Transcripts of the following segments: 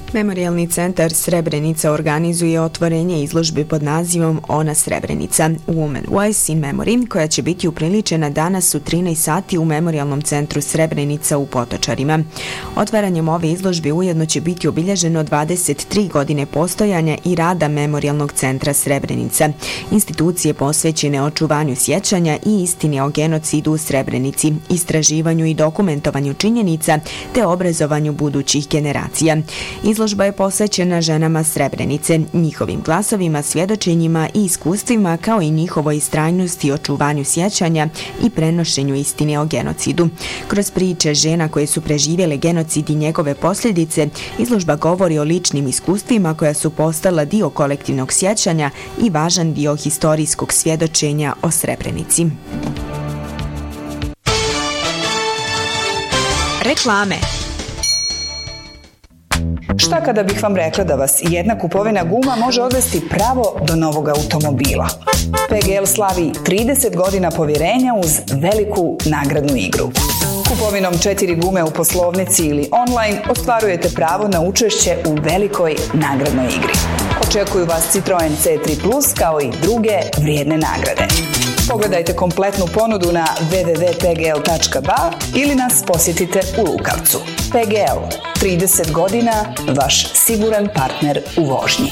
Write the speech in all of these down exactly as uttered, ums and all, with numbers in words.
Memorijalni centar Srebrenica organizuje otvorenje izložbe pod nazivom Ona Srebrenica Women Voice in Memory, koja će biti upriličena danas u trinaest sati u Memorijalnom centru Srebrenica u Potočarima. Otvaranjem ove izložbe ujedno će biti obilježeno dvadeset tri godine postojanja i rada Memorijalnog centra Srebrenica, institucije posvećene očuvanju sjećanja i istine o genocidu u Srebrenici, istraživanju i dokumentovanju činjenica te obrazovanju budućih generacija. Izložba je posvećena ženama Srebrenice, njihovim glasovima, svjedočenjima i iskustvima, kao i njihovoj istrajnosti, očuvanju sjećanja i prenošenju istine o genocidu. Kroz priče žena koje su preživjele genocid i njegove posljedice, izložba govori o ličnim iskustvima koja su postala dio kolektivnog sjećanja i važan dio historijskog svjedočenja o Srebrenici. Reklame. Šta kada bih vam rekla da vas jedna kupovina guma može odvesti pravo do novog automobila? P G L slavi trideset godina povjerenja uz veliku nagradnu igru. Kupovinom četiri gume u poslovnici ili online ostvarujete pravo na učešće u velikoj nagradnoj igri. Očekuju vas Citroen C tri plus kao i druge vrijedne nagrade. Pogledajte kompletnu ponudu na w w w tačka p g l tačka b a ili nas posjetite u Lukavcu. P G L, trideset godina, vaš siguran partner u vožnji.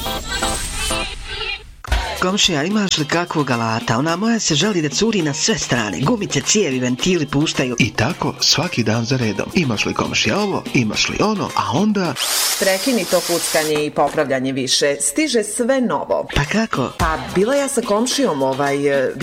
Komšija, imaš li kakvog alata? Ona moja se želi da curi na sve strane. Gumice, cijevi, ventili puštaju. I tako svaki dan za redom. Imaš li komšija ovo, imaš li ono, a onda... Prekini to kuckanje i popravljanje više. Stiže sve novo. Pa kako? Pa bila ja sa komšijom ovaj...